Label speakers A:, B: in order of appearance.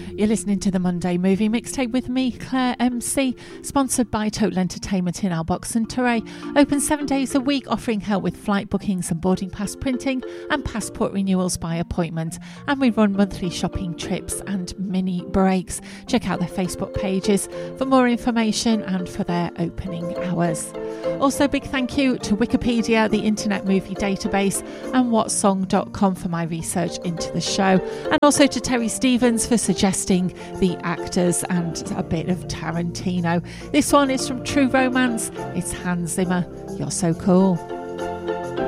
A: You're listening to the Monday Movie Mixtape with me, Claire MC, sponsored by Total Entertainment in Our Box and Teray. Open 7 days a week, offering help with flight bookings and boarding pass printing and passport renewals by appointment. And we run monthly shopping trips and mini breaks. Check out their Facebook pages for more information and for their opening hours. Also, big thank you to Wikipedia, the Internet Movie Database, and whatsong.com for my research into the show. And also to Terry Stevens for suggesting the actors and a bit of Tarantino. This one is from True Romance. It's Hans Zimmer. You're so cool.